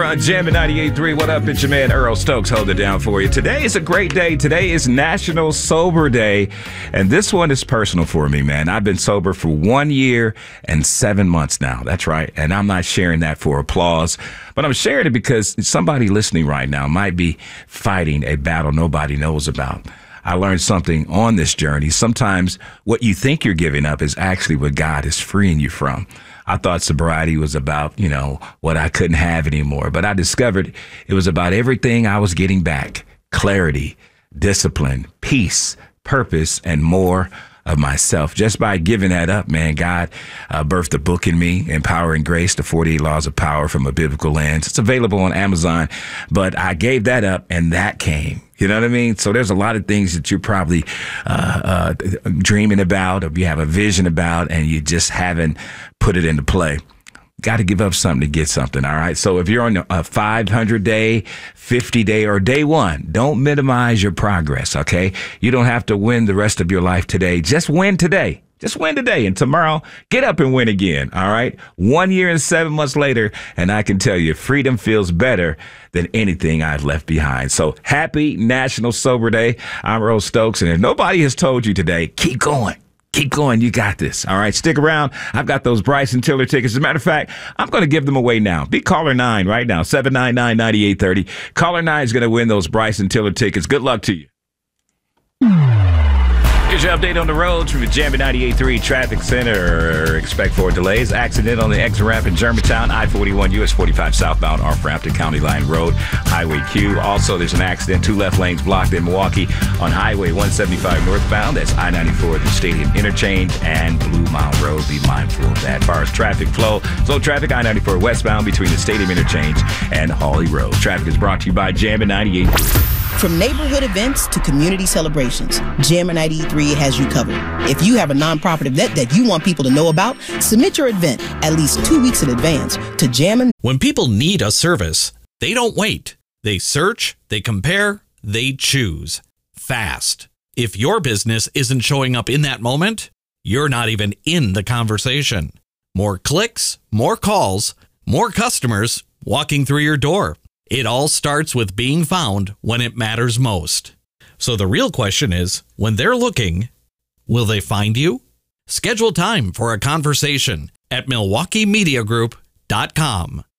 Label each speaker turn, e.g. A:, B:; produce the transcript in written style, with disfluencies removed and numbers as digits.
A: on Jammin' 98.3. What up? It's your man Earl Stokes holding it down for you. Today is a great day. Today is National Sober Day. And this one is personal for me, man. I've been sober for 1 year and 7 months now. That's right. And I'm not sharing that for applause, but I'm sharing it because somebody listening right now might be fighting a battle nobody knows about. I learned something on this journey. Sometimes what you think you're giving up is actually what God is freeing you from. I thought sobriety was about, what I couldn't have anymore. But I discovered it was about everything I was getting back: clarity, discipline, peace, purpose, and more of myself. Just by giving that up, man, God birthed a book in me, Empowering Grace, The 48 Laws of Power from a Biblical Lens. It's available on Amazon, but I gave that up and that came. You know what I mean? So there's a lot of things that you're probably dreaming about, or you have a vision about, and you just haven't put it into play. Got to give up something to get something, all right? So if you're on a 500-day, 50-day, or day one, don't minimize your progress, okay? You don't have to win the rest of your life today. Just win today. Just win today, and tomorrow, get up and win again, all right? 1 year and 7 months later, and I can tell you, freedom feels better than anything I've left behind. So happy National Sober Day. I'm Earl Stokes, and if nobody has told you today, keep going. Keep going. You got this. All right. Stick around. I've got those Bryson Tiller tickets. As a matter of fact, I'm going to give them away now. Be caller 9 right now. 799-9830. Caller 9 is going to win those Bryson Tiller tickets. Good luck to you. Here's your update on the roads from the Jammin' 98.3 Traffic Center. Expect 4 delays. Accident on the exit ramp in Germantown, I-41, US 45 southbound off Frampton County Line Road, Highway Q. Also, there's an accident, 2 left lanes blocked in Milwaukee on Highway 175 northbound. That's I-94 at the Stadium Interchange and Blue Mound Road. Be mindful of that. As far as traffic flow, slow traffic I-94 westbound between the Stadium Interchange and Hawley Road. Traffic is brought to you by Jammin' 98.3.
B: From neighborhood events to community celebrations, Jammin' 93 has you covered. If you have a nonprofit event that you want people to know about, submit your event at least 2 weeks in advance to Jammin'.
C: When people need a service, they don't wait. They search, they compare, they choose. Fast. If your business isn't showing up in that moment, you're not even in the conversation. More clicks, more calls, more customers walking through your door. It all starts with being found when it matters most. So the real question is, when they're looking, will they find you? Schedule time for a conversation at MilwaukeeMediaGroup.com.